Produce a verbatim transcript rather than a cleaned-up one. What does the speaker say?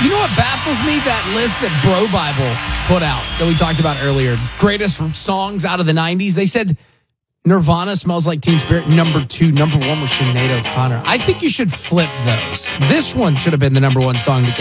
You know what baffles me? That list that Bro Bible put out that we talked about earlier. Greatest songs out of the nineties. They said Nirvana, Smells Like Teen Spirit, number two. Number one was Sinead O'Connor. I think you should flip those. This one should have been the number one song to